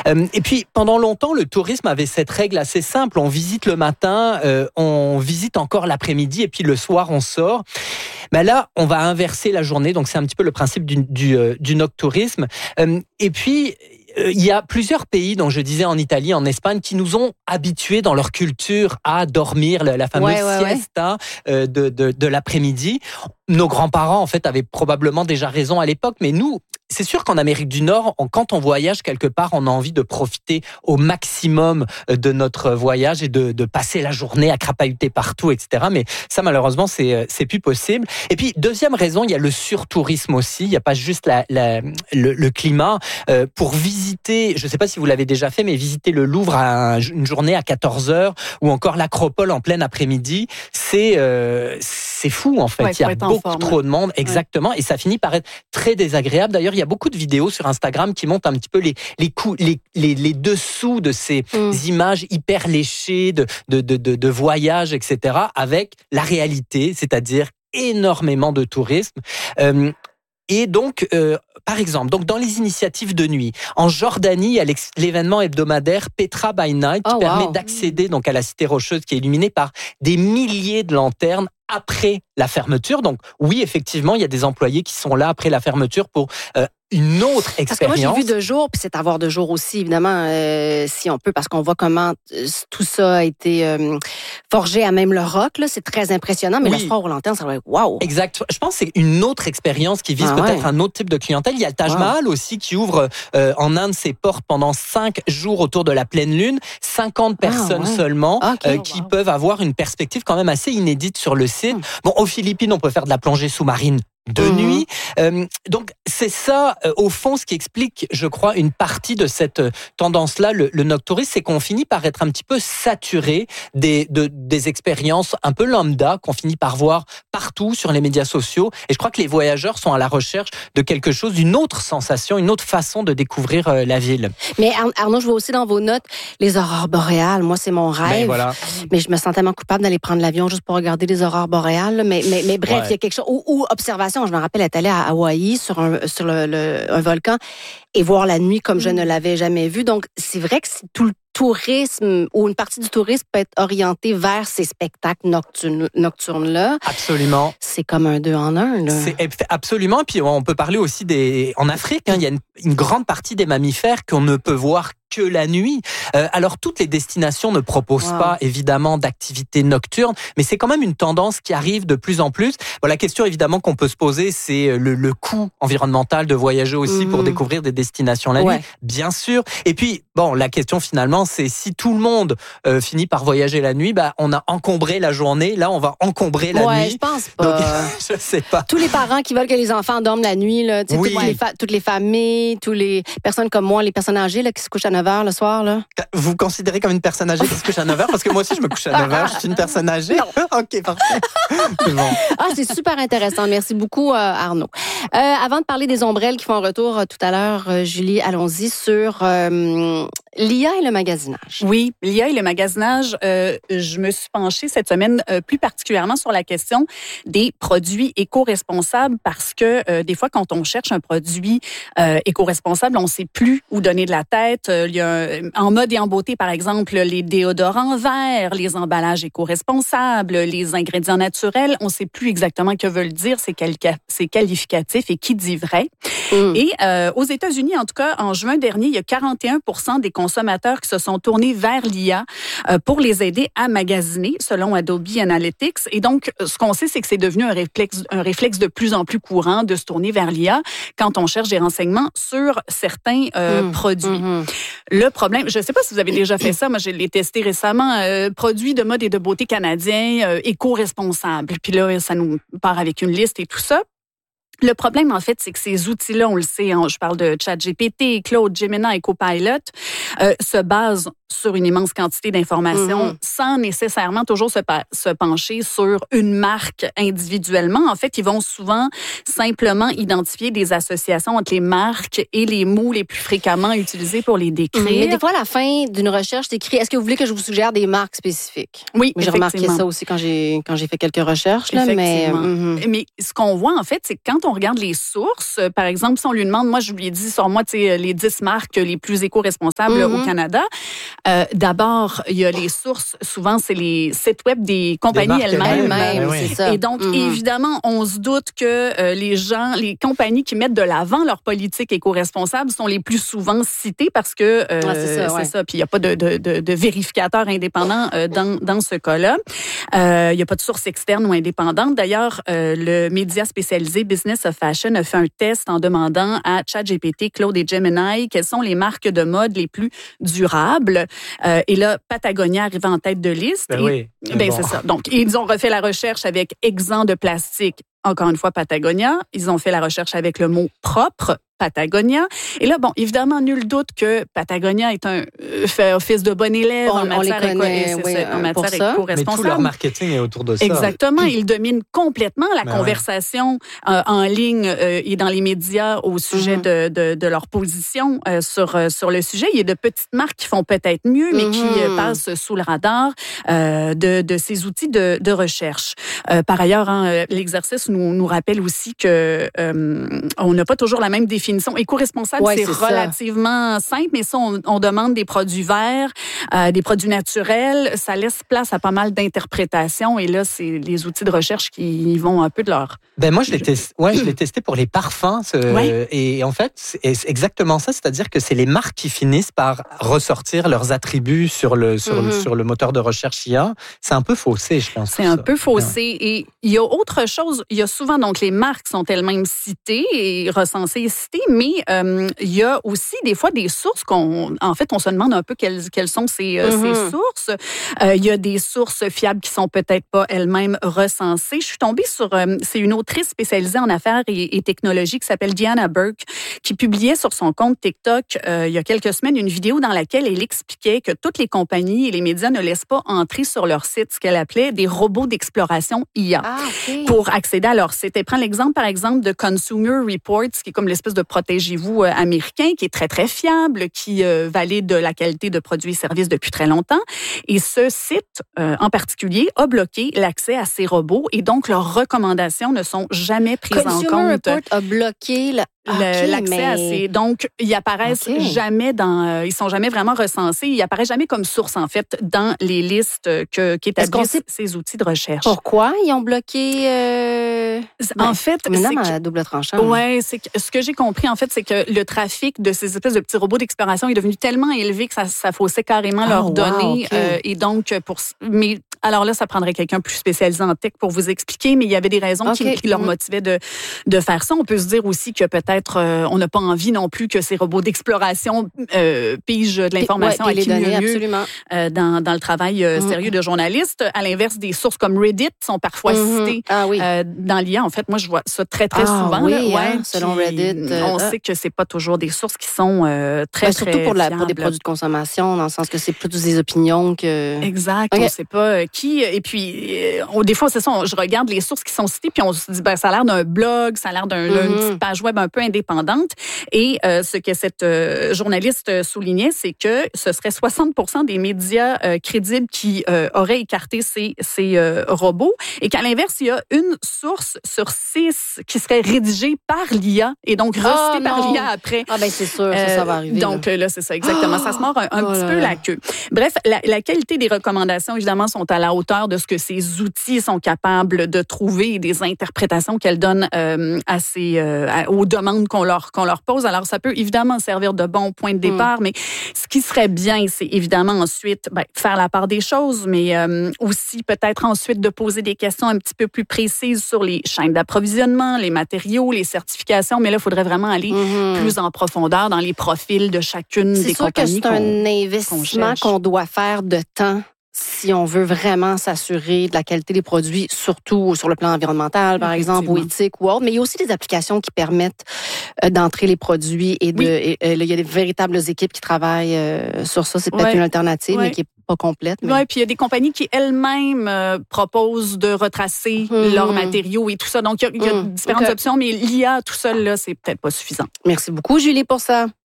Et puis, pendant longtemps, le tourisme avait cette règle assez simple. On visite le matin, on visite encore l'après-midi et puis le soir, on sort. Mais là, on va inverser la journée. Donc, c'est un petit peu le principe du noctourisme. Et puis, il y a plusieurs pays, dont je disais en Italie, en Espagne, qui nous ont habitués dans leur culture à dormir, la fameuse siesta de l'après-midi. Nos grands-parents, en fait, avaient probablement déjà raison à l'époque, mais nous, c'est sûr qu'en Amérique du Nord, quand on voyage quelque part, on a envie de profiter au maximum de notre voyage et de passer la journée à crapahuter partout, etc. Mais ça, malheureusement, c'est plus possible. Et puis, deuxième raison, il y a le surtourisme aussi. Il n'y a pas juste le climat. Pour visiter, je ne sais pas si vous l'avez déjà fait, mais visiter le Louvre une journée à 14h ou encore l'Acropole en plein après-midi, c'est fou, en fait. Il y a beaucoup trop de monde, exactement, et ça finit par être très désagréable. D'ailleurs, il y a beaucoup de vidéos sur Instagram qui montrent un petit peu les dessous de ces images hyper léchées de voyages, etc., avec la réalité, c'est-à-dire énormément de tourisme. Et donc, par exemple, dans les initiatives de nuit, en Jordanie, il y a l'événement hebdomadaire Petra by Night qui permet d'accéder donc à la cité rocheuse qui est illuminée par des milliers de lanternes après la fermeture. Donc oui, effectivement, il y a des employés qui sont là après la fermeture pour une autre expérience. Parce que moi, j'ai vu de jour, puis c'est à voir de jour aussi, évidemment, si on peut, parce qu'on voit comment tout ça a été forgé à même le roc. Là, c'est très impressionnant, mais le soir aux lanternes, ça va être wow. Exact. Je pense que c'est une autre expérience qui vise peut-être un autre type de clientèle. Il y a le Taj Mahal aussi qui ouvre en Inde ses portes pendant 5 jours autour de la pleine lune. 50 personnes seulement qui peuvent avoir une perspective quand même assez inédite sur le site. Bon, aux Philippines, on peut faire de la plongée sous-marine de nuit. Donc, c'est ça, au fond, ce qui explique, je crois, une partie de cette tendance-là, le noctourisme, c'est qu'on finit par être un petit peu saturé des expériences un peu lambda qu'on finit par voir partout sur les médias sociaux. Et je crois que les voyageurs sont à la recherche de quelque chose, d'une autre sensation, une autre façon de découvrir la ville. Mais Arnaud, je vois aussi dans vos notes les aurores boréales. Moi, c'est mon rêve. Ben voilà. Mais je me sens tellement coupable d'aller prendre l'avion juste pour regarder les aurores boréales. Mais bref, il y a quelque chose... Ou observation. Je me rappelle être allée à Hawaï sur un volcan et voir la nuit comme je ne l'avais jamais vu. Donc, c'est vrai que tout le tourisme ou une partie du tourisme peut être orientée vers ces spectacles nocturnes-là. Absolument. C'est comme un 2 en 1. Là. Absolument. Puis on peut parler aussi en Afrique, il y a une grande partie des mammifères qu'on ne peut voir que la nuit. Alors, toutes les destinations ne proposent pas, évidemment, d'activités nocturnes, mais c'est quand même une tendance qui arrive de plus en plus. Bon, la question, évidemment, qu'on peut se poser, c'est le coût environnemental de voyager aussi pour découvrir des destinations la nuit, bien sûr. Et puis, bon, la question, finalement, c'est si tout le monde finit par voyager la nuit, on a encombré la journée. Là, on va encombrer la nuit. Je pense pas. Donc, je sais pas. Tous les parents qui veulent que les enfants dorment la nuit, là, toutes les familles, toutes les personnes comme moi, les personnes âgées là, qui se couchent à 9h le soir. Là. Vous vous considérez comme une personne âgée qui se couche à 9h? Parce que moi aussi, je me couche à 9h. Je suis une personne âgée. OK, parfait. C'est bon. C'est super intéressant. Merci beaucoup, Arnaud. Avant de parler des ombrelles qui font un retour tout à l'heure, Julie, allons-y sur l'IA et le magasinage. Oui, l'IA et le magasinage. Je me suis penchée cette semaine plus particulièrement sur la question des produits éco-responsables parce que des fois, quand on cherche un produit éco-responsable, on ne sait plus où donner de la tête. Il y a en mode et en beauté, par exemple, les déodorants verts, les emballages éco-responsables, les ingrédients naturels. On ne sait plus exactement que veulent dire ces qualificatifs et qui dit vrai. Et aux États-Unis, en tout cas, en juin dernier, il y a 41% des consommateurs qui se sont tournés vers l'IA pour les aider à magasiner, selon Adobe Analytics. Et donc, ce qu'on sait, c'est que c'est devenu un réflexe de plus en plus courant de se tourner vers l'IA quand on cherche des renseignements sur certains produits. Le problème, je ne sais pas si vous avez déjà fait ça, moi je l'ai testé récemment, produits de mode et de beauté canadiens éco-responsables. Puis là, ça nous part avec une liste et tout ça. Le problème, en fait, c'est que ces outils-là, on le sait, je parle de ChatGPT, Claude, Gemini et Copilot, se basent sur une immense quantité d'informations sans nécessairement toujours se pencher sur une marque individuellement. En fait, ils vont souvent simplement identifier des associations entre les marques et les mots les plus fréquemment utilisés pour les décrire. Mais des fois, à la fin d'une recherche, c'est écrit « Est-ce que vous voulez que je vous suggère des marques spécifiques? » Oui, j'ai remarqué ça aussi quand j'ai fait quelques recherches. Là, mais ce qu'on voit, en fait, c'est que quand quand on regarde les sources, par exemple, si on lui demande, moi, je lui ai dit, sors-moi les 10 marques les plus éco-responsables au Canada. D'abord, il y a les sources. Souvent, c'est les sites web des compagnies elles-mêmes. C'est ça. Et donc, évidemment, on se doute que les compagnies qui mettent de l'avant leur politique éco-responsable sont les plus souvent citées parce que c'est ça. Puis il n'y a pas de vérificateur indépendant dans ce cas-là. Il n'y a pas de source externe ou indépendante. D'ailleurs, le média spécialisé Business of Fashion a fait un test en demandant à ChatGPT, Claude et Gemini quelles sont les marques de mode les plus durables. Et là, Patagonia arrive en tête de liste. C'est ça. Donc, ils ont refait la recherche avec exempt de plastique. Encore une fois, Patagonia. Ils ont fait la recherche avec le mot propre, Patagonia. Et là, évidemment, nul doute que Patagonia fait office de bon élève en matière éco-responsable. Mais tout leur marketing est autour de ça. Exactement. Ils dominent complètement la conversation en ligne et dans les médias au sujet de leur position sur le sujet. Il y a de petites marques qui font peut-être mieux, mais qui passent sous le radar de ces outils de recherche. Par ailleurs, l'exercice nous rappelle aussi que on n'a pas toujours la même définition. Éco-responsable, c'est relativement simple, mais ça, on demande des produits verts, des produits naturels. Ça laisse place à pas mal d'interprétations. Et là, c'est les outils de recherche qui vont un peu de leur... Moi, je l'ai testé pour les parfums. Et en fait, c'est exactement ça. C'est-à-dire que c'est les marques qui finissent par ressortir leurs attributs sur le moteur de recherche IA. C'est un peu faussé, je pense. C'est un peu faussé. Et il y a autre chose. Il y a souvent, donc, les marques sont elles-mêmes citées et recensées et citées, mais il y a aussi des fois des sources on se demande un peu quelles sont ces sources. Il y a des sources fiables qui sont peut-être pas elles-mêmes recensées. Je suis tombée sur, c'est une autrice spécialisée en affaires et technologies qui s'appelle Diana Burke, qui publiait sur son compte TikTok il y a quelques semaines une vidéo dans laquelle elle expliquait que toutes les compagnies et les médias ne laissent pas entrer sur leur site ce qu'elle appelait des robots d'exploration IA pour accéder à leur site. Elle prend l'exemple, par exemple, de Consumer Reports, qui est comme l'espèce de protégez-vous américain, qui est très, très fiable, qui valide la qualité de produits et services depuis très longtemps. Et ce site, en particulier, a bloqué l'accès à ces robots et donc leurs recommandations ne sont jamais prises en compte. Consumer Report a bloqué l'accès à ces... Donc, ils apparaissent jamais ils sont jamais vraiment recensés. Ils apparaissent jamais comme source, en fait, dans les listes qu'établissent ces outils de recherche. Pourquoi ils ont bloqué... En fait... Maintenant, à double tranchant. Oui, ce que j'ai compris, en fait, c'est que le trafic de ces espèces de petits robots d'exploration est devenu tellement élevé que ça faussait carrément leurs données. Et donc, mais alors là, ça prendrait quelqu'un plus spécialisé en tech pour vous expliquer, mais il y avait des raisons qui leur motivaient de faire ça. On peut se dire aussi que peut-être on n'a pas envie non plus que ces robots d'exploration pigent de l'information à qui mieux dans le travail sérieux de journalistes. À l'inverse, des sources comme Reddit sont parfois citées dans l'IA. En fait, moi, je vois ça très, très souvent. Selon Reddit. On sait que c'est pas toujours des sources qui sont très, très surtout pour des produits de consommation, dans le sens que c'est plus des opinions que... Exact. On sait pas qui. Et puis, des fois, c'est ça, je regarde les sources qui sont citées, puis on se dit, ça a l'air d'un blog, ça a l'air d'une petite page web un peu indépendante. Et ce que cette journaliste soulignait, c'est que ce serait 60% des médias crédibles qui auraient écarté ces robots, et qu'à l'inverse, il y a une source sur 6 qui serait rédigée par l'IA, et donc recitée par l'IA après. C'est sûr, ça va arriver. Donc là, c'est ça, exactement. Ça se mord un petit peu la queue. Bref, la qualité des recommandations, évidemment, sont à la hauteur de ce que ces outils sont capables de trouver et des interprétations qu'elles donnent aux demandes qu'on leur pose. Alors, ça peut évidemment servir de bon point de départ, mais ce qui serait bien, c'est évidemment ensuite faire la part des choses, mais aussi peut-être ensuite de poser des questions un petit peu plus précises sur les chaînes d'approvisionnement, les matériaux, les certifications, mais là, il faudrait vraiment aller plus en profondeur dans les profils de chacune des compagnies. C'est sûr que c'est un investissement qu'on doit faire de temps si on veut vraiment s'assurer de la qualité des produits, surtout sur le plan environnemental, par exemple, ou éthique ou autre. Mais il y a aussi des applications qui permettent d'entrer les produits et il y a des véritables équipes qui travaillent sur ça. C'est peut-être une alternative, mais qui est pas complète. Oui, puis il y a des compagnies qui elles-mêmes proposent de retracer leurs matériaux et tout ça. Donc, il y a différentes options, mais l'IA tout seul, là, c'est peut-être pas suffisant. Merci beaucoup, Julie, pour ça.